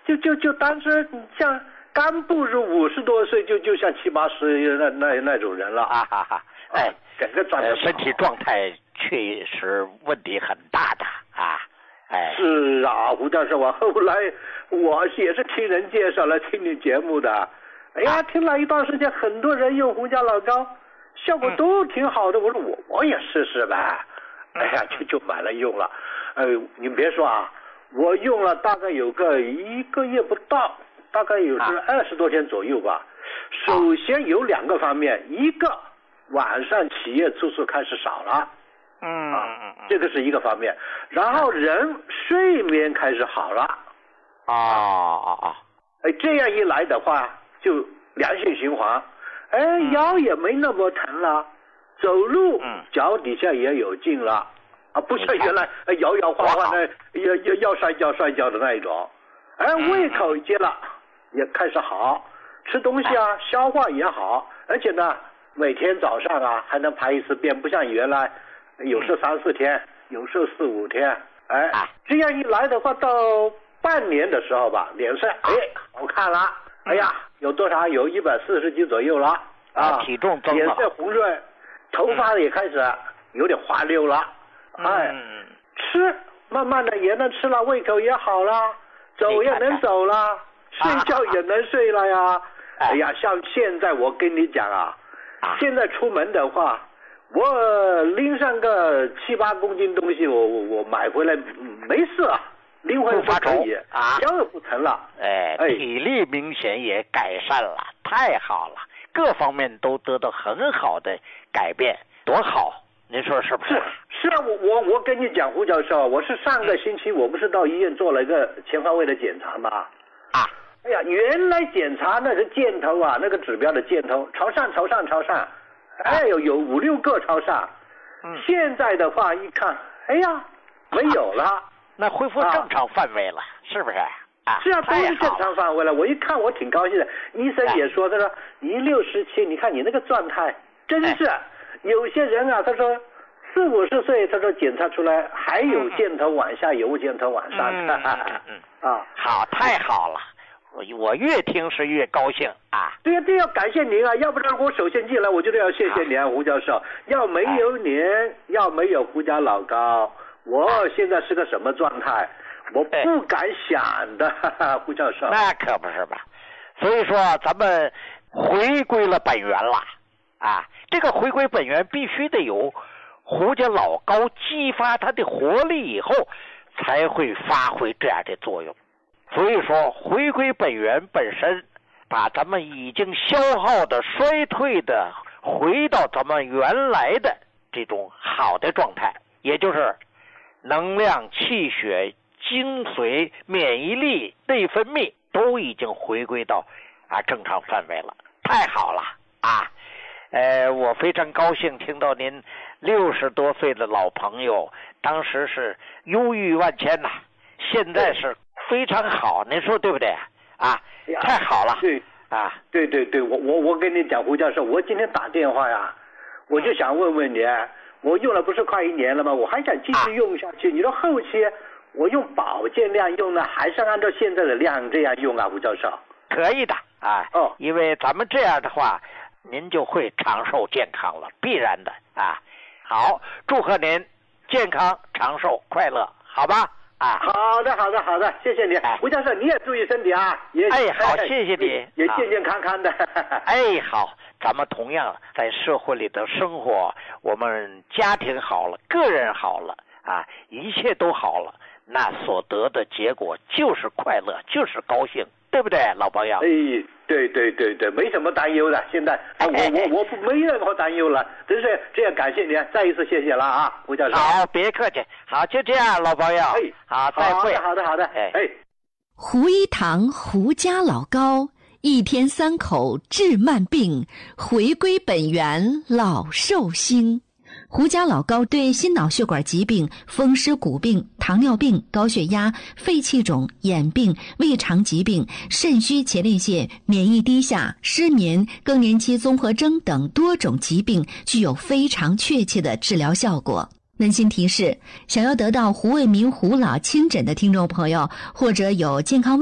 就当时像刚步入50多岁，就像70、80那种人了啊哈哈！哎， 整个身体状态确实问题很大的啊！哎， 是啊，胡教授，后来我也是听人介绍来听你节目的。哎呀，听了一段时间，很多人用胡椒老膏，效果都挺好的。我说我也试试呗。哎呀，就买了用了。你别说啊，我用了大概有个1个月不到，大概有是20多天左右吧。首先有2个方面，一个晚上起夜次数开始少了。这个是一个方面。然后人睡眠开始好了。这样一来的话，就良性循环。腰也没那么疼了，走路脚底下也有劲了。不像原来摇摇晃晃的要摔跤的那一种。胃口接了也开始好，吃东西啊消化也好，而且呢每天早上啊还能排1次便，不像原来有时3、4天，有时4、5天。这样一来的话，到半年的时候吧，脸色好看了。哎呀，有多少？有140几左右了体重增了， 脸色红润，头发也开始有点滑溜了。吃慢慢的也能吃了，胃口也好了，走也能走了，睡觉也能睡了呀。哎呀，像现在我跟你讲啊，现在出门的话，我拎上个7、8公斤东西，我买回来没事啊，拎回来就可以腰也不疼了。 体力明显也改善了，太好了，各方面都得到很好的改变，多好！您说是不是？ 是啊，我跟你讲，胡教授，我是上个星期我不是到医院做了一个全方位的检查吗？哎呀，原来检查那个箭头啊，那个指标的箭头朝上，有5、6个朝上。现在的话一看，哎呀，没有了， 那恢复正常范围了，是不是？ 是啊，都是正常范围了。我一看我挺高兴的，医生也说，他说你67，你看你那个状态真是。有些人啊，他说40、50岁，他说检查出来还有箭头往下，有箭头往上。 好，太好了，我越听是越高兴啊。 对呀，这要感谢您啊，要不然我首先进来我就要谢谢您，胡教授。要没有您，要没有胡椒老膏，我现在是个什么状态？我不敢想的，胡教授。 那可不是吧？所以说咱们回归了本源了这个回归本源必须得有胡椒老膏激发它的活力以后，才会发挥这样的作用。所以说回归本源本身，把咱们已经消耗的衰退的回到咱们原来的这种好的状态，也就是能量、气血、精髓、免疫力、内分泌都已经回归到正常范围了，太好了我非常高兴听到您60多岁的老朋友当时是忧郁万千呐，现在是非常好，您说对不对太好了。 对，我跟你讲，胡教授，我今天打电话呀，我就想问问你，我用了不是快1年了吗？我还想继续用下去。你说后期我用保健量用呢，还是按照现在的量这样用胡教授？ 可以的因为咱们这样的话，您就会长寿健康了，必然的好，祝贺您健康长寿快乐，好吧好的，谢谢你，胡教授，你也注意身体好，谢谢你， 也健健康康的好，咱们同样在社会里的生活，我们家庭好了，个人好了一切都好了，那所得的结果就是快乐，就是高兴，对不对，老朋友？ 对，没什么担忧的。现在我没任何担忧了，真是这样，感谢您，再一次谢谢了胡教授。 好，别客气，好，就这样，老朋友。好，再会。 好的。 胡一堂胡家老膏，1天3口治慢病，回归本源老寿星。胡椒老膏对心脑血管疾病、风湿骨病、糖尿病、高血压、肺气肿、眼病、胃肠疾病、肾虚前列腺、免疫低下、失眠、更年期综合征等多种疾病具有非常确切的治疗效果。温馨提示：想要得到胡卫民胡老亲诊的听众朋友，或者有健康